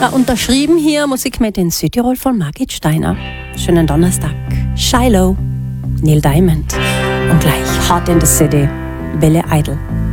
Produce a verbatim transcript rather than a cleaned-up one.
Ja, unterschrieben hier Musik mit in Südtirol von Margit Steiner. Schönen Donnerstag. Shiloh, Neil Diamond und gleich Hot in the City, Billy Idol.